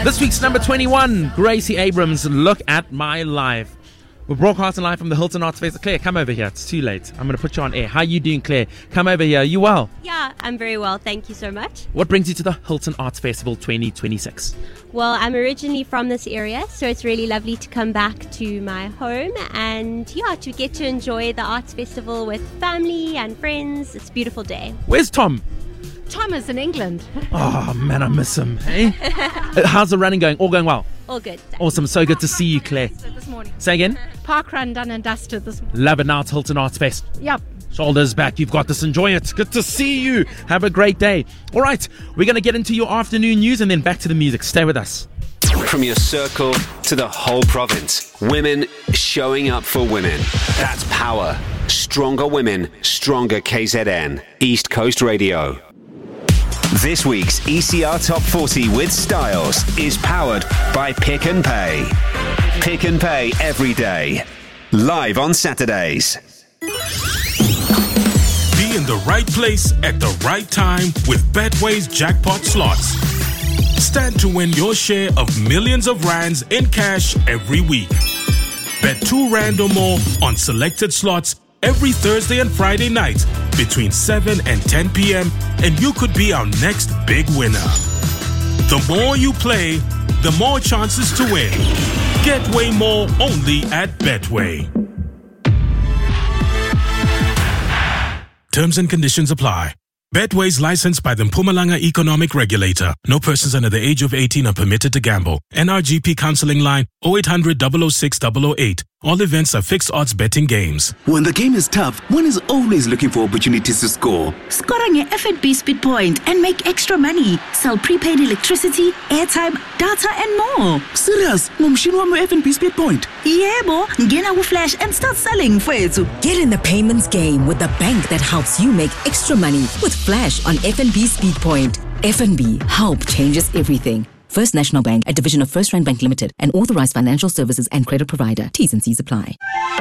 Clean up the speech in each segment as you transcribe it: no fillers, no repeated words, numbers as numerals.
This week's number 21, Gracie Abrams, Look at My Life. We're broadcasting live from the Hilton Arts Festival. Claire, come over here. It's too late. I'm going to put you on air. How are you doing, Claire? Come over here. Are you well? Yeah, I'm very well. Thank you so much. What brings you to the Hilton Arts Festival 2026? Well, I'm originally from this area, so it's really lovely to come back to my home and, to get to enjoy the Arts Festival with family and friends. It's a beautiful day. Where's Tom? Tom is in England. Oh, man, I miss him. Hey? How's the running going? All going well? All good. Awesome. So good to see you, Claire. This morning. Say again? Park run done and dusted this morning. Love it. Now it's Hilton Arts Fest. Yep. Shoulders back. You've got this. Enjoy it. Good to see you. Have a great day. All right. We're going to get into your afternoon news and then back to the music. Stay with us. From your circle to the whole province, women showing up for women. That's power. Stronger women, stronger KZN. East Coast Radio. This week's ECR Top 40 with Styles is powered by Pick n Pay. Pick n Pay every day. Live on Saturdays. Be in the right place at the right time with Betway's jackpot slots. Stand to win your share of millions of rands in cash every week. Bet R2 or more on selected slots every Thursday and Friday night between 7 and 10 p.m. and you could be our next big winner. The more you play, the more chances to win. Get way more only at Betway. Terms and conditions apply. Betway is licensed by the Mpumalanga Economic Regulator. No persons under the age of 18 are permitted to gamble. NRGP counseling line 0800 006 008. All events are fixed odds betting games. When the game is tough, one is always looking for opportunities to score. Score on your FNB Speed Point and make extra money. Sell prepaid electricity, airtime, data and more. Serious? Mumshini wami FNB Speed Point. Yebo, ngena kuFlash and start selling fethu. Get in the payments game with the bank that helps you make extra money with Flash on FNB Speed Point. FNB, help changes everything. First National Bank, a division of First Rand Bank Limited, an authorized financial services and credit provider. T's and C's apply.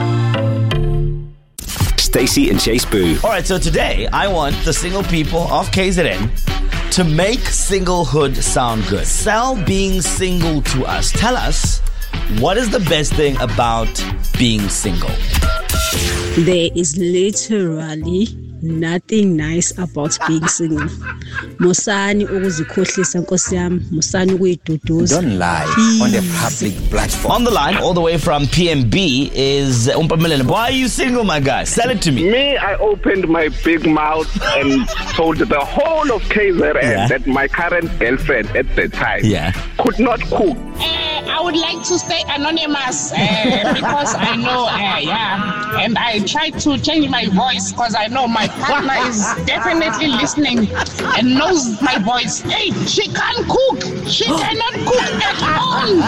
Stacey and Chase Boo. All right, so today I want the single people of KZN to make singlehood sound good. Sell being single to us. Tell us, what is the best thing about being single? There is literally nothing nice about being single. Musani ukuzikhohlisa nkosi yami, musani ukuyiduduza. Don't lie on the public platform. On the line, all the way from PMB, is Umpamelele. Why are you single, my guy? Sell it to me. Me, I opened my big mouth and told the whole of KZN that my current girlfriend at the time could not cook. I would like to stay anonymous because I know, and I tried to change my voice because I know my partner is definitely listening and knows my voice. Hey, she can't cook. She cannot cook at all.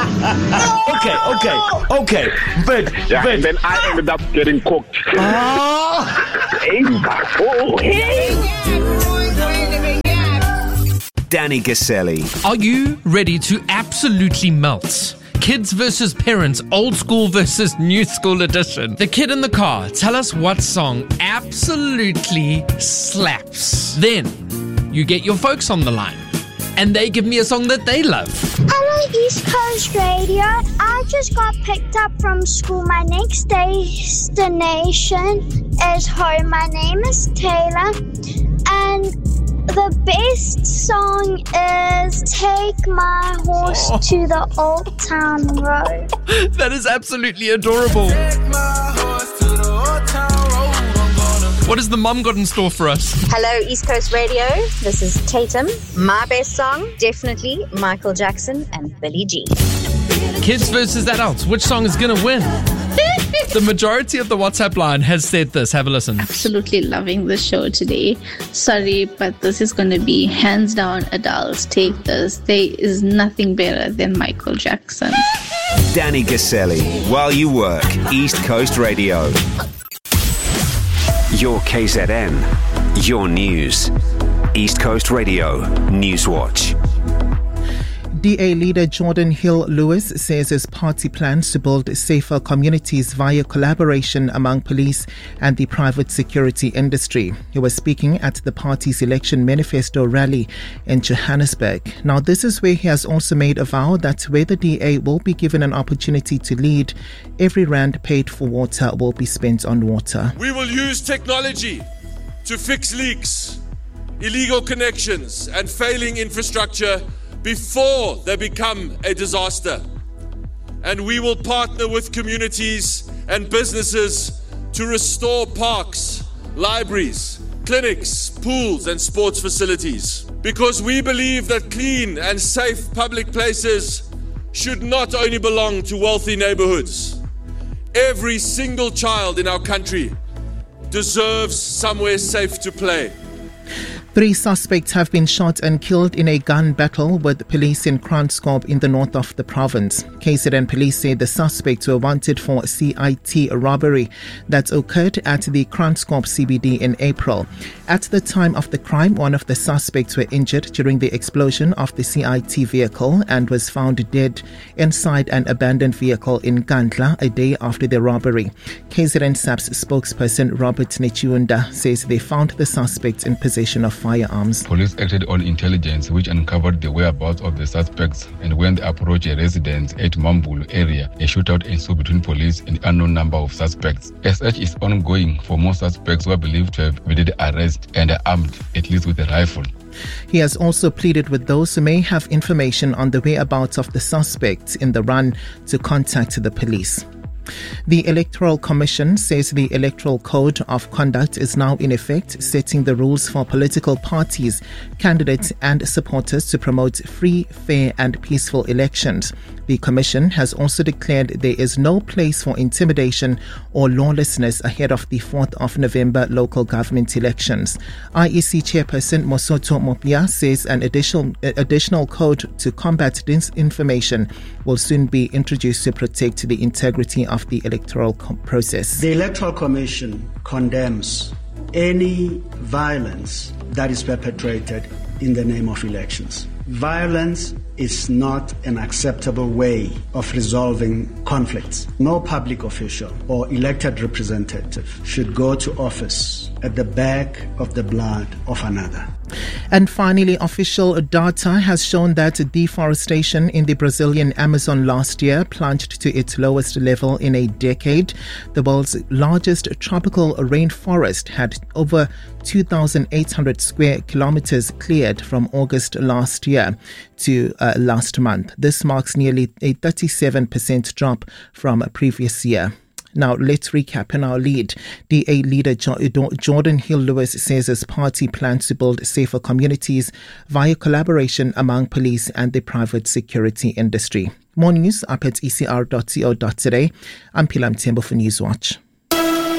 Okay. But then I ended up getting cooked. Danny Gaselli. Are you ready to absolutely melt? Kids versus parents, old school versus new school edition. The kid in the car, tell us what song absolutely slaps. Then you get your folks on the line and they give me a song that they love. Hello, East Coast Radio. I just got picked up from school. My next destination is home. My name is Taylor, and the best song is Take My Horse to the Old Town Road. That is absolutely adorable. What has the mum got in store for us? Hello, East Coast Radio. This is Tatum. My best song, definitely Michael Jackson and Billie Jean. Kids versus adults. Which song is going to win? The majority of the WhatsApp line has said this. Have a listen. Absolutely loving the show today. Sorry, but this is going to be hands down adults. Take this. There is nothing better than Michael Jackson. Danny Gaselli, while you work, East Coast Radio. Your KZN, your news. East Coast Radio, Newswatch. DA leader Jordan Hill-Lewis says his party plans to build safer communities via collaboration among police and the private security industry. He was speaking at the party's election manifesto rally in Johannesburg. Now, this is where he has also made a vow that where the DA will be given an opportunity to lead, every rand paid for water will be spent on water. We will use technology to fix leaks, illegal connections and failing infrastructure before they become a disaster. And we will partner with communities and businesses to restore parks, libraries, clinics, pools and sports facilities. Because we believe that clean and safe public places should not only belong to wealthy neighborhoods. Every single child in our country deserves somewhere safe to play. 3 suspects have been shot and killed in a gun battle with police in Kranskop in the north of the province. KZN police say the suspects were wanted for CIT robbery that occurred at the Kranskop CBD in April. At the time of the crime, one of the suspects were injured during the explosion of the CIT vehicle and was found dead inside an abandoned vehicle in Gandla a day after the robbery. KZN SAPS spokesperson Robert Nechiunda says they found the suspects in possession of firearms. Police acted on intelligence which uncovered the whereabouts of the suspects, and when they approached a residence at Mambulu area, a shootout ensued between police and an unknown number of suspects. A search is ongoing for more suspects who are believed to have evaded arrest and are armed, at least with a rifle. He has also pleaded with those who may have information on the whereabouts of the suspects in the run to contact the police. The Electoral Commission says the Electoral Code of Conduct is now in effect, setting the rules for political parties, candidates and supporters to promote free, fair and peaceful elections. The Commission has also declared there is no place for intimidation or lawlessness ahead of the 4th of November local government elections. IEC Chairperson Mosoto Mopia says an additional code to combat disinformation will soon be introduced to protect the integrity of the electoral process. The Electoral Commission condemns any violence that is perpetrated in the name of elections. Violence is not an acceptable way of resolving conflicts. No public official or elected representative should go to office at the back of the blood of another. And finally, official data has shown that deforestation in the Brazilian Amazon last year plunged to its lowest level in a decade. The world's largest tropical rainforest had over 2,800 square kilometers cleared from August last year to last month. This marks nearly a 37% drop from a previous year. Now, let's recap in our lead. DA leader Jordan Hill-Lewis says his party plans to build safer communities via collaboration among police and the private security industry. More news up at ecr.co.za. I'm Pilam Tembo for Newswatch.